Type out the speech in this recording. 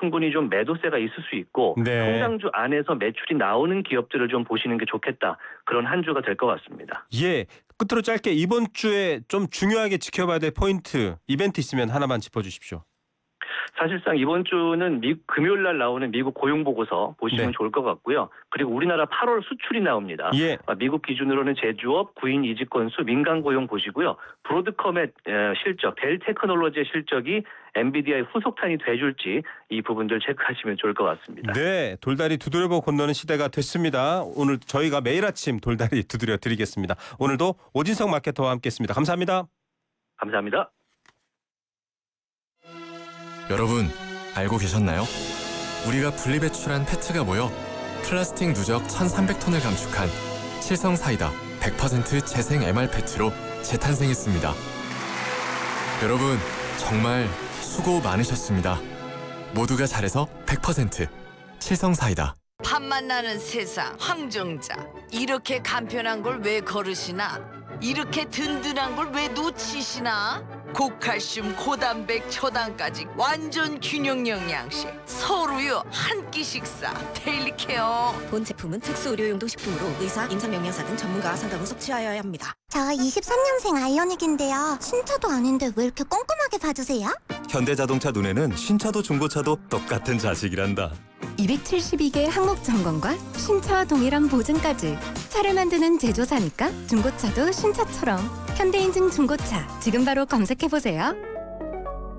충분히 좀 매도세가 있을 수 있고 네. 성장주 안에서 매출이 나오는 기업들을 좀 보시는 게 좋겠다. 그런 한 주가 될 것 같습니다. 예. 끝으로 짧게 이번 주에 좀 중요하게 지켜봐야 될 포인트, 이벤트 있으면 하나만 짚어주십시오. 사실상 이번 주는 금요일 날 나오는 미국 고용보고서 보시면 네. 좋을 것 같고요. 그리고 우리나라 8월 수출이 나옵니다. 예. 미국 기준으로는 제조업, 구인 이직 건수, 민간 고용 보시고요. 브로드컴의 실적, 델 테크놀로지의 실적이 엔비디아의 후속탄이 돼줄지 이 부분들 체크하시면 좋을 것 같습니다. 네. 돌다리 두드려보고 건너는 시대가 됐습니다. 오늘 저희가 매일 아침 돌다리 두드려 드리겠습니다. 오늘도 오진석 마케터와 함께했습니다. 감사합니다. 감사합니다. 여러분, 알고 계셨나요? 우리가 분리배출한 페트가 모여 플라스틱 누적 1,300톤을 감축한 칠성사이다 100% 재생 MR 페트로 재탄생했습니다. 여러분, 정말 수고 많으셨습니다. 모두가 잘해서 100% 칠성사이다. 밥만 나는 세상 황정자, 이렇게 간편한 걸 왜 거르시나? 이렇게 든든한 걸 왜 놓치시나? 고칼슘, 고단백, 초당까지 완전 균형 영양식 서로요 한 끼 식사 데일리 케어. 본 제품은 특수 의료용도 식품으로 의사, 임상영양사 등 전문가와 상담 후 섭취하여야 합니다. 저 23년생 아이오닉인데요. 신차도 아닌데 왜 이렇게 꼼꼼하게 봐주세요? 현대자동차 눈에는 신차도 중고차도 똑같은 자식이란다. 272개 항목 점검과 신차와 동일한 보증까지. 차를 만드는 제조사니까 중고차도 신차처럼. 현대인증 중고차 지금 바로 검색해보세요.